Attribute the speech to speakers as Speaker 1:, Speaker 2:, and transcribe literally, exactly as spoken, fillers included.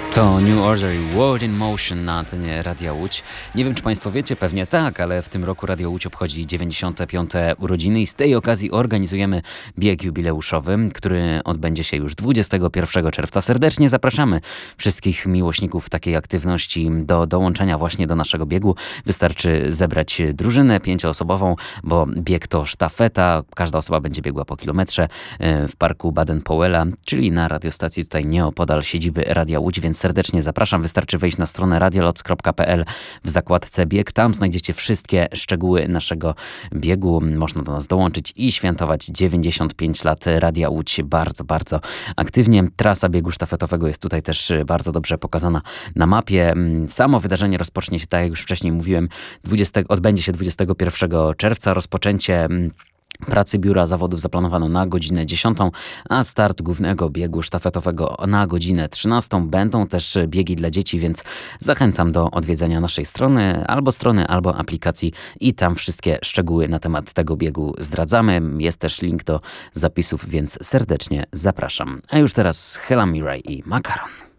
Speaker 1: To New Order i World in Motion na antenie Radia Łódź. Nie wiem, czy Państwo wiecie, pewnie tak, ale w tym roku Radio Łódź obchodzi dziewięćdziesiąte piąte urodziny i z tej okazji organizujemy bieg jubileuszowy, który odbędzie się już dwudziestego pierwszego czerwca. Serdecznie zapraszamy wszystkich miłośników takiej aktywności do dołączenia właśnie do naszego biegu. Wystarczy zebrać drużynę pięcioosobową, bo bieg to sztafeta. Każda osoba będzie biegła po kilometrze w parku Baden-Powella, czyli na radiostacji tutaj nieopodal siedziby Radia Łódź, więc serdecznie zapraszam. Wystarczy wejść na stronę radioloc kropka p l w zakładce bieg. Tam znajdziecie wszystkie szczegóły naszego biegu. Można do nas dołączyć i świętować dziewięćdziesiąt pięć lat Radia Łódź bardzo, bardzo aktywnie. Trasa biegu sztafetowego jest tutaj też bardzo dobrze pokazana na mapie. Samo wydarzenie rozpocznie się, tak jak już wcześniej mówiłem, dwudziestego odbędzie się dwudziestego pierwszego czerwca. Rozpoczęcie pracy biura zawodów zaplanowano na godzinę dziesiątą, a start głównego biegu sztafetowego na godzinę trzynastą. Będą też biegi dla dzieci, więc zachęcam do odwiedzenia naszej strony, albo strony, albo aplikacji i tam wszystkie szczegóły na temat tego biegu zdradzamy. Jest też link do zapisów, więc serdecznie zapraszam. A już teraz Hela Mirai i Makaron.